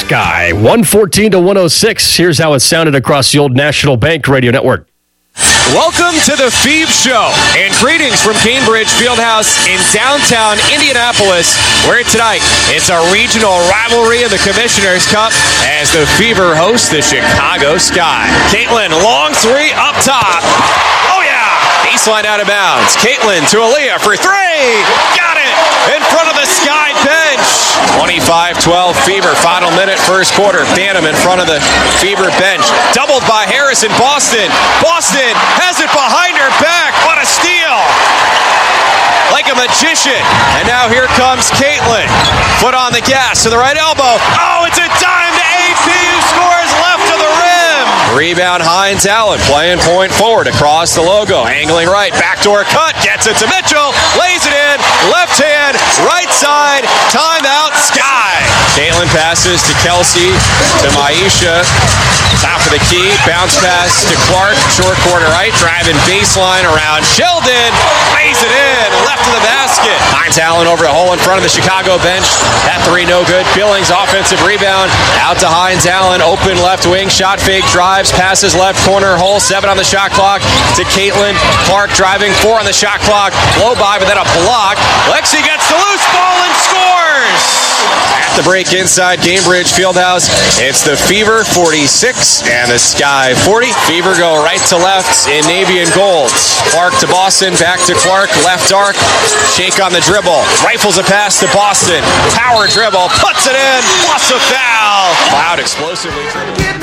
Sky, 114 to 106. Here's how it sounded across the old National Bank Radio Network. Welcome to the Phoebe Show, and greetings from Cambridge Fieldhouse in downtown Indianapolis, where tonight it's a regional rivalry in the Commissioner's Cup as the Fever host the Chicago Sky. Caitlin, long three up top. Oh yeah! Baseline out of bounds. Caitlin to Aaliyah for three. Got it! In front of the Sky bench. 25-12 Fever, final minute, first quarter. Phantom in front of the Fever bench. Doubled by Harrison. Boston has it behind her back. What a steal! Like a magician. And now here comes Caitlin. Foot on the gas to the right elbow. Oh, it's a dime to AP, who scores left of the rim. Rebound Hines Allen playing point forward across the logo. Angling right, backdoor cut, gets it to Mitchell, lays it in, left hand, right side, timeout, Sky. Caitlin passes to Kelsey, to Maisha, top of the key, bounce pass to Clark, short corner right, driving baseline around Sheldon, lays it in, left of the basket. Hines Allen over the hole in front of the Chicago bench. That three no good. Billings offensive rebound, out to Hines Allen, open left wing, shot fake, drives, passes left corner, hole, 7 on the shot clock to Caitlin. Clark driving, 4 on the shot clock, blow by, but then a block. Lexi gets the loose ball and scores! At the break inside Cambridge Fieldhouse, it's the Fever 46 and the Sky 40. Fever go right to left in navy and gold. Clark to Boston, back to Clark, left arc, shake on the dribble, rifles a pass to Boston, power dribble, puts it in, plus a foul. Cloud explosively.